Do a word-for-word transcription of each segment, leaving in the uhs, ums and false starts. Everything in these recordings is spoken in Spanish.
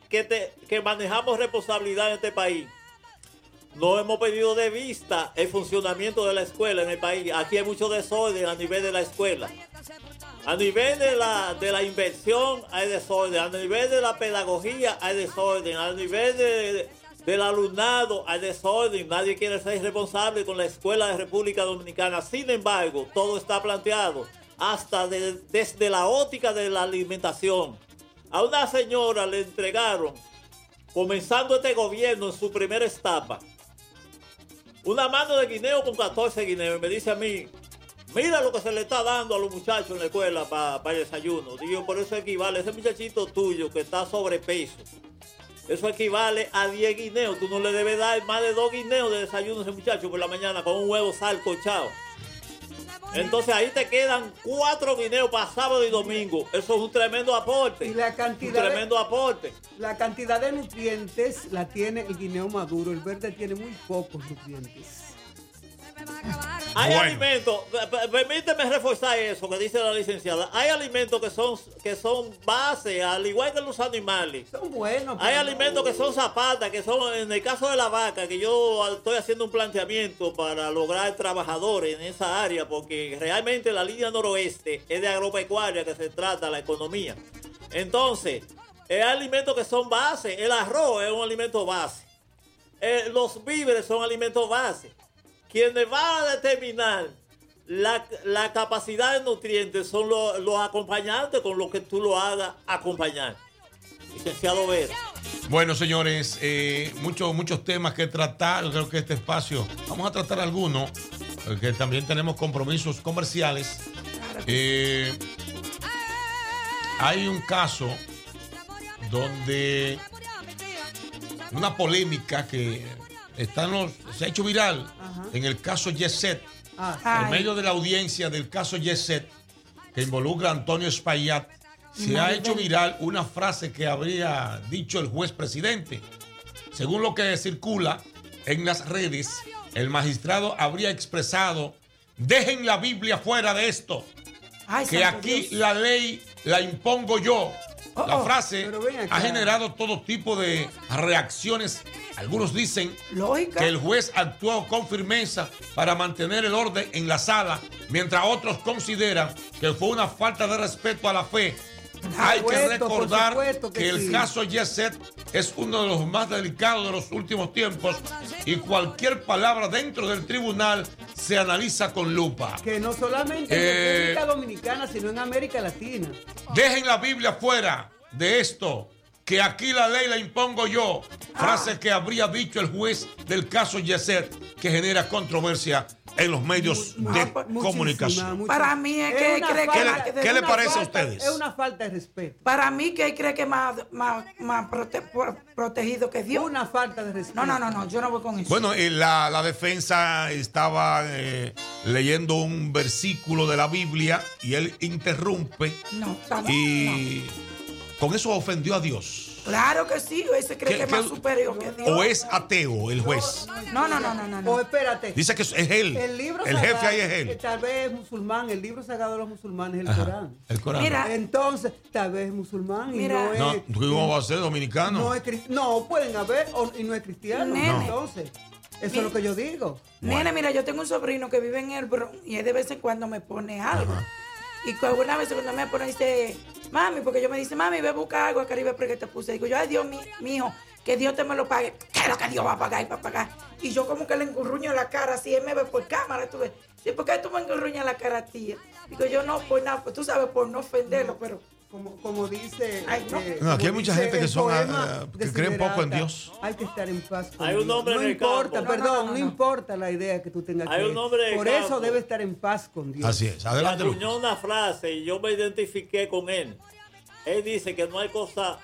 que, te, que manejamos responsabilidad en este país, no hemos perdido de vista el funcionamiento de la escuela en el país. Aquí hay mucho desorden a nivel de la escuela. A nivel de la, de la inversión hay desorden. A nivel de la pedagogía hay desorden. A nivel de, del alumnado hay desorden. Nadie quiere ser responsable con la escuela de República Dominicana. Sin embargo, todo está planteado hasta de, desde la óptica de la alimentación. A una señora le entregaron, comenzando este gobierno en su primera etapa, una mano de guineo con catorce guineos. Y me dice a mí, mira lo que se le está dando a los muchachos en la escuela para pa el desayuno. Digo, por eso equivale, ese muchachito tuyo que está sobrepeso, eso equivale a diez guineos. Tú no le debes dar más de dos guineos de desayuno a ese muchacho por la mañana con un huevo salcochado. Entonces ahí te quedan cuatro guineos para sábado y domingo. Eso es un tremendo aporte. Y la cantidad un tremendo de, aporte. La cantidad de nutrientes la tiene el guineo maduro. El verde tiene muy pocos nutrientes. Hay bueno. alimentos, permíteme reforzar eso que dice la licenciada. Hay alimentos que son que son base, al igual que los animales. Son buenos. Hay alimentos que son zapatas, que son, en el caso de la vaca, que yo estoy haciendo un planteamiento para lograr trabajadores en esa área, porque realmente la línea noroeste es de agropecuaria que se trata la economía. Entonces, hay alimentos que son base. El arroz es un alimento base. Eh, los víveres son alimentos base. Quienes van a determinar la, la capacidad de nutrientes son los, los acompañantes con los que tú lo hagas acompañar. Licenciado Vera. Bueno, señores, eh, muchos muchos temas que tratar. Yo creo que este espacio, vamos a tratar algunos, porque también tenemos compromisos comerciales. Eh, hay un caso donde una polémica que está en los, se ha hecho viral. Ajá. En el caso Yeset, ah, en medio de la audiencia del caso Yeset, que involucra a Antonio Espaillat, se no, ha hecho viral una frase que habría dicho el juez presidente. Según lo que circula en las redes, el magistrado habría expresado: dejen la Biblia fuera de esto, ay, que aquí Dios. La ley la impongo yo. Oh, la frase ha generado todo tipo de reacciones. Algunos dicen Lógica. que el juez actuó con firmeza para mantener el orden en la sala, mientras otros consideran que fue una falta de respeto a la fe. Ah, Hay supuesto, que recordar que, que el sí. caso Yeset es uno de los más delicados de los últimos tiempos y cualquier palabra dentro del tribunal se analiza con lupa. Que no solamente eh, en República Dominicana, sino en América Latina. Dejen la Biblia fuera de esto, que aquí la ley la impongo yo. Frase ah. que habría dicho el juez del caso Yeset, que genera controversia en los medios Mu- de muchísima, comunicación. Muchísima. Para mí es que es cree que... ¿Qué le, ¿qué le parece falta, a ustedes? Es una falta de respeto. Para mí que él cree que es más, más, más prote, protegido que Dios. Una falta de respeto. No, no, no, no, yo no voy con eso. Bueno, eh, la, la defensa estaba eh, leyendo un versículo de la Biblia y él interrumpe. No, no y no. con eso ofendió a Dios. Claro que sí, ese cree que es más superior que Dios. ¿O es ateo el juez? No, no, no, no, no. no. O espérate. Dice que es él. El, libro el sagrado, jefe ahí es él. Tal vez es musulmán. El libro sagrado de los musulmanes es el Ajá, Corán. El Corán. Mira, entonces, tal vez es musulmán y mira, no es. No, ¿tú cómo vas a ser dominicano? No, es, no pueden haber o, y no es cristiano. Nene. Entonces, eso mira, es lo que yo digo. Nene, bueno. Mira, yo tengo un sobrino que vive en el Bronx y él de vez en cuando me pone algo. Ajá. Y alguna vez cuando me pone, dice, mami, porque yo me dice, mami, ve a buscar algo a Caribe porque te puse. Digo yo, ay Dios mío, mi hijo, que Dios te me lo pague. ¿Qué es lo que Dios va a pagar y va a pagar? Y yo como que le engurruño la cara, así él me ve por cámara, tú ves. Sí, ¿por qué tú me engurruñas la cara, tía? Digo yo, no, por nada, pues tú sabes, por no ofenderlo, pero... Como, como dice... Ay, no. Eh, no, aquí hay mucha gente que son uh, que creen poco en Dios. Hay que estar en paz con hay un hombre Dios. No en importa, campo. perdón, no, no, no, no. no importa la idea que tú tengas. Hay que un hombre Por en eso campo. debe estar en paz con Dios. Así es, adelante. Acuñó una frase y yo me identifiqué con él. Él dice que no hay cosa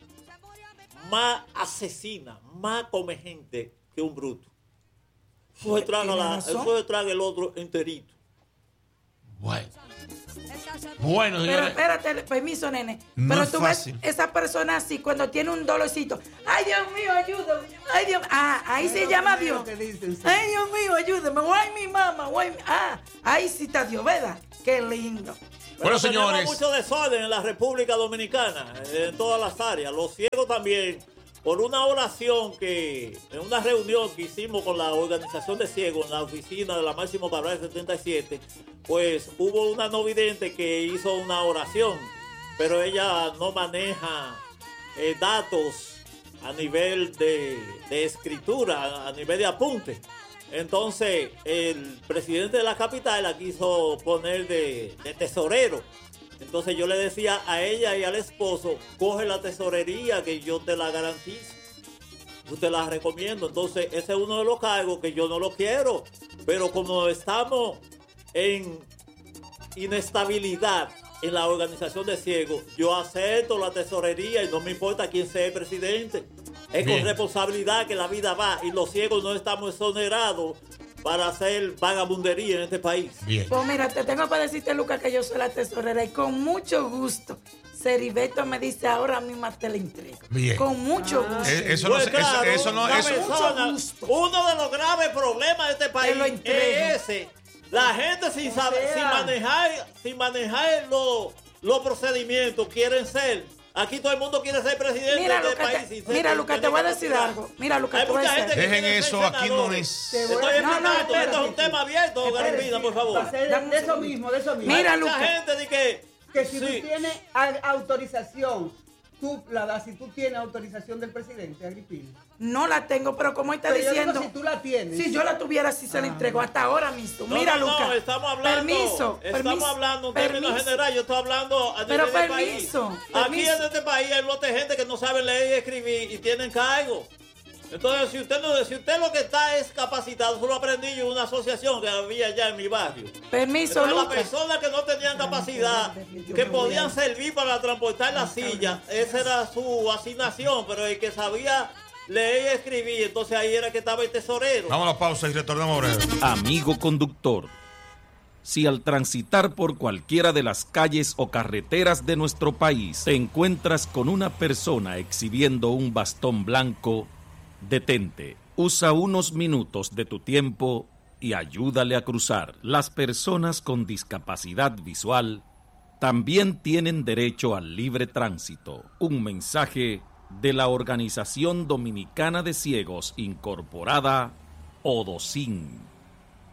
más asesina, más come gente que un bruto. Eso se traga, la, eso se traga el otro enterito. Bueno. Bueno, pero espérate, permiso, nene. No pero tú fácil. ves esa persona así cuando tiene un dolorcito. Ay, Dios mío, ayúdame. Ay, Dios. Ah, ahí se llama Dios. Dicen, sí. Ay, Dios mío, ayúdame. Guay, mi mamá. Guay, ah, ahí sí está Dios, ¿verdad? Qué lindo. Bueno, señores. Tenemos mucho desorden en la República Dominicana, en todas las áreas. Los ciegos también, por una oración que, en una reunión que hicimos con la organización de ciegos en la oficina de la Máximo Cabral setenta y siete, pues hubo una no vidente que hizo una oración, pero ella no maneja eh, datos a nivel de, de escritura, a nivel de apunte. Entonces, el presidente de la capital la quiso poner de, de tesorero. Entonces yo le decía a ella y al esposo, coge la tesorería que yo te la garantizo. Yo te la recomiendo. Entonces, ese es uno de los cargos que yo no lo quiero. Pero como estamos en inestabilidad en la organización de ciegos, yo acepto la tesorería y no me importa quién sea el presidente. Es Bien. Con responsabilidad que la vida va y los ciegos no estamos exonerados para hacer vagabundería en este país. Bien. Pues mira, te tengo para decirte, Lucas, que yo soy la tesorera y con mucho gusto. Seribeto me dice ahora mismo te la entrego. Bien. Con mucho ah. gusto. Eh, eso, no, pues claro, eso, eso no es. Persona, uno de los graves problemas de este país es ese. La gente sin saber, sin manejar, sin manejar los, los procedimientos quieren ser. Aquí todo el mundo quiere ser presidente mira, del Luca, país. Te, mira, Lucas, te voy a decir algo. Mira, Lucas, te voy a decir. Dejen eso, aquí no es. Estoy no, no, esto es un tema abierto, Garibina, por favor. De, de eso mismo, de eso mismo. Mira, Lucas. Mucha gente dice que... Que si sí. tú tienes autorización, tú la das, si tú tienes autorización del presidente, Agripina. No la tengo, pero como está pero diciendo... Yo digo, si tú la tienes. Si yo la tuviera, si ah. se la entrego hasta ahora mismo. No, mira, no, Lucas. No, estamos hablando... Permiso. Estamos permiso, hablando en permiso. términos generales. Yo estoy hablando a nivel pero del permiso, país. permiso. Aquí en este país hay lote de gente que no sabe leer y escribir y tienen cargo. Entonces, si usted no, si usted lo que está es capacitado, eso lo aprendí yo en una asociación que había allá en mi barrio. Permiso, Lucas. Las personas que no tenían capacidad, que podían servir para transportar la silla, esa era su asignación, pero el que sabía leer y escribir, entonces ahí era que estaba el tesorero. Vamos a la pausa y retornamos breve. Amigo conductor, si al transitar por cualquiera de las calles o carreteras de nuestro país te encuentras con una persona exhibiendo un bastón blanco, detente, usa unos minutos de tu tiempo y ayúdale a cruzar. Las personas con discapacidad visual también tienen derecho al libre tránsito. Un mensaje de la Organización Dominicana de Ciegos Incorporada, ODOCIN.